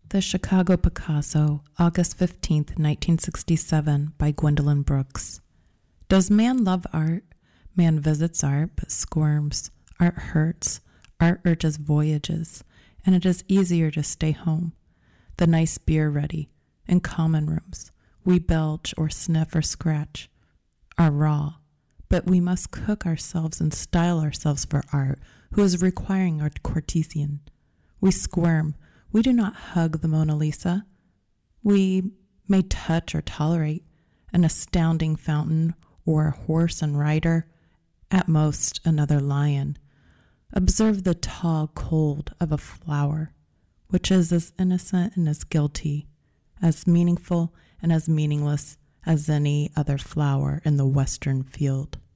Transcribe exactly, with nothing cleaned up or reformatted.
The Chicago Picasso, August fifteenth, nineteen sixty-seven, by Gwendolyn Brooks. Does man love art? Man visits art, but squirms. Art hurts. Art urges voyages, and it is easier to stay home. The nice beer ready, in common rooms. We belch or sniff or scratch. Are raw, but we must cook ourselves and style ourselves for art, who is requiring our courtesan. We squirm. We do not hug the Mona Lisa. We may touch or tolerate an astounding fountain or a horse and rider, at most another lion. Observe the tall cold of a flower, which is as innocent and as guilty, as meaningful and as meaningless as any other flower in the western field.